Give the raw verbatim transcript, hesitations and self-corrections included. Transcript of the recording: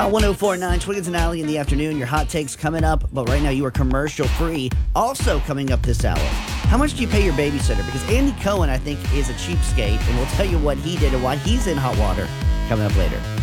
one oh four point nine Twiggins and Alley in the afternoon. Your hot takes coming up, but right now you are commercial free. Also coming up this hour, how much do you pay your babysitter? Because Andy Cohen, I think, is a cheapskate, and we'll tell you what he did and why he's in hot water coming up later.